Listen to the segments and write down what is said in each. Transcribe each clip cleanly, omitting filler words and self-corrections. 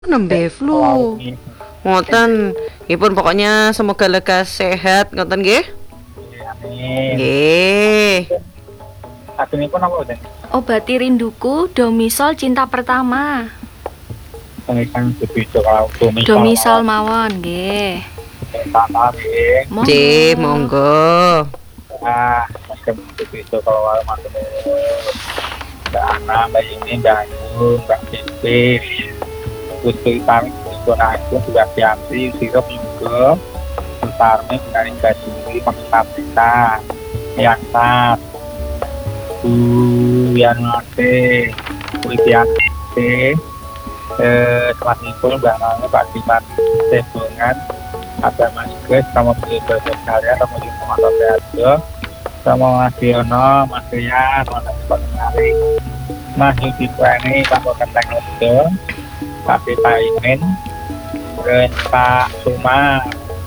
Nembe flu. Ngoten. Nggih pokoknya semoga lekas sehat ngoten nggih. Amin. Nggih. Atunipun apa udah? Obati rinduku, Domisol cinta pertama. Pengikan begitu kalau Domisol mawon nggih. Sama nggih. Nggih, monggo. Nah, masih begitu kalau masuk Mbak Ana, Mbak ini, Mbak Ayu, Mbak Pipis, Gusti kami, Gusti Agung, juga Siamri, Sirup juga, Sultarmi, Benaring Bajuri, Paksa Kita, yang sat, Bu Yanwate, Widian T, selanjutnya Mbak Nanya, Pak Diman, Tebongan, ada Mas Grace, sama beliau sekalian, sama juga Mas Oteajo, sama Mas Diono, Mas Rian, Mas Pak Menarik, Mas Yudi Prani, Pak Kenteng Ledo, Pak Pita Imin, dan Pak Suma,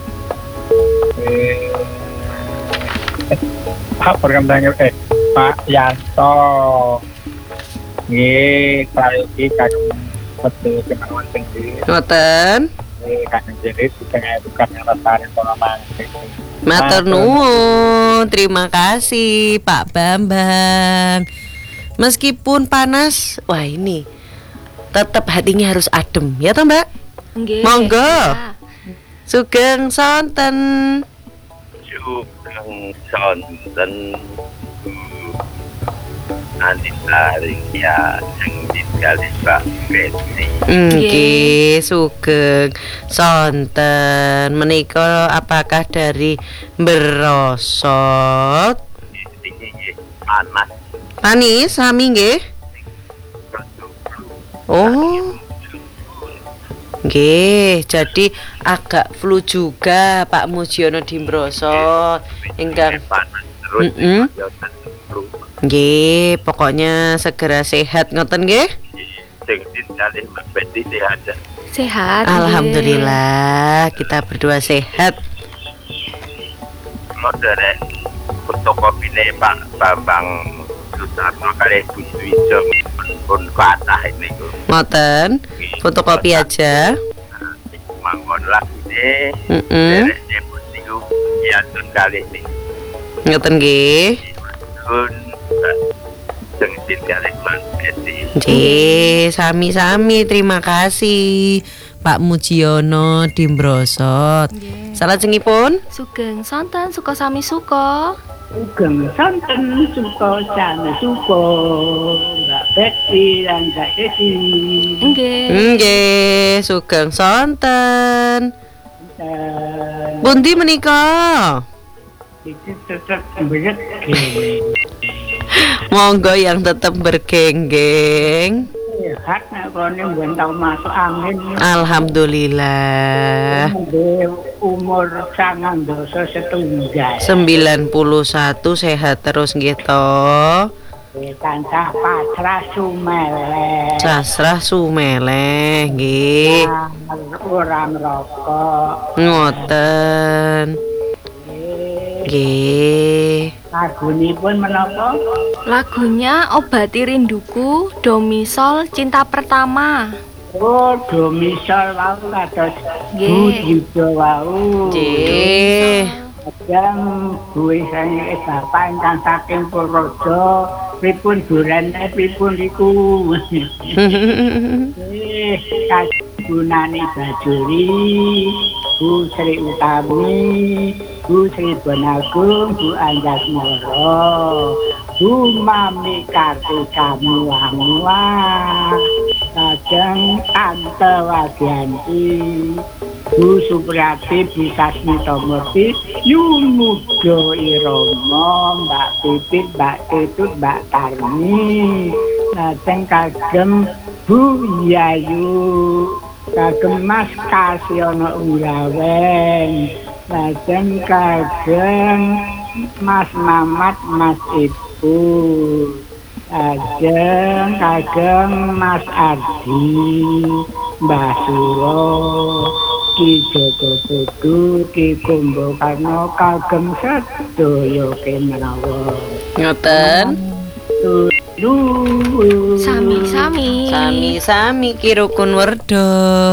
Pak Perkenteng Pak Yanto, nggih, prayogi kagem betul kemauan tinggi. Ngoten. Kagem jenis setengah bukan yang lestari pengalaman. Matur nuwun. Terima kasih Pak Bambang. Meskipun panas, wah ini tetap hatinya harus adem, ya toh Mbak? Nggih. Monggo. Ya. Sugeng sonten. Sugeng sonten nanti taring ya sing dikali Pak Beti. Nggih, sugeng sonten. Menika apakah dari Berosot? Iki panas Panis sami nggih? Oh. Nggih, jadi agak flu juga Pak Mujiono Dimbrosot. Ingkang panas terus ya flu. nggih, pokoknya segera sehat ngoten nggih. Sing dikali Pak Beti sehat. Sehat. nggih. Alhamdulillah, kita berdua sehat. Modere fotokopine Pak Bambang Sutarno kali Gus Wijo pun kathah niku. Ngoten, fotokopi aja. Manggon lagune Heeh. nyebut niku yantun kali niku. Ngoten nggih. Pun sing dikali Pak Beti. Nggih, sami-sami terima kasih Pak Mujiono Dimbrosot. Nggih. Salajengipun Sugeng sonten suka sami suka. Sugeng sonten suka sami suka Mbak Betty dan Mbak Desi. Nggih. nggih, sugeng sonten. Dan Pundi menika? itu tetap berat. Monggo yang tetap bergenggeng. Sehat nek krone mben tau masuk angin. Alhamdulillah. Umur 91 91 sehat terus nggih to. Tansah pasrah sumeleh. Sasrah sumeleh nggih. Ora ngrokok. Ngoten. Nggih. Lagunipun menapa? Lagunya Obati Rinduku, Domisol cinta pertama. Oh, Domisol wau kados Nggih. Bu Jido wau. Nggih. Kadang buih sange bapak ingkang saking Purworejo, pripun durene pripun iku. Bu Nani Bajuri, Bu Sri Utami, Bu Sri Bonagung, Bu Anjas Moro, Bu Mami Kartika Muamua, Lajeng Tante Wadianti, Bu Supriyati, Bu Sasmita Murti, Yumudo Iromo, Mbak Pipit, Mbak Ketut, Mbak Tarni, lajeng kagem Bu Yayu, kagem Mas Kasiono Urawen, lajeng kagem Mas Mamat, Mas Ibu, lajeng kagem Mas Ardi, Mbah Suro, Ki Joko Putu, Ki Kumbakarna, kagem sedaya kemrawon. Ngoten. Nuwun. Sami-sami. Sami-sami Ki Rukun Werda.